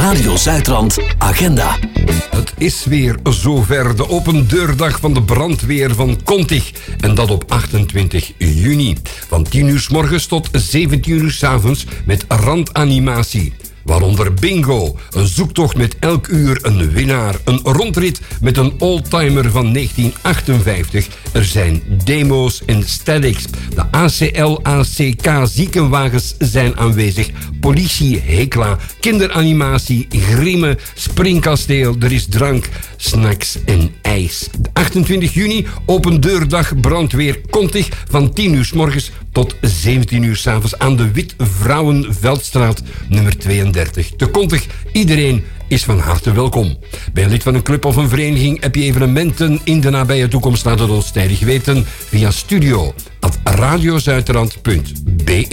Radio Zuidrand Agenda. Het is weer zover, de open deurdag van de brandweer van Kontig. En dat op 28 juni. Van 10 uur 's morgens tot 17 uur 's avonds met randanimatie. Waaronder bingo, een zoektocht met elk uur een winnaar, een rondrit met een oldtimer van 1958. Er zijn demo's en statics. De ACL-ACK ziekenwagens zijn aanwezig. Politie, hekla, kinderanimatie, grimme, springkasteel. Er is drank, snacks en ijs. 28 juni, open deurdag brandweer Kontig van 10 uur 's morgens tot 17 uur 's avonds aan de Wit-Vrouwenveldstraat nummer 32. Te Kontig, iedereen is van harte welkom. Ben je lid van een club of een vereniging? Heb je evenementen in de nabije toekomst? Laat het ons tijdig weten via studio@radiozuidrand.be.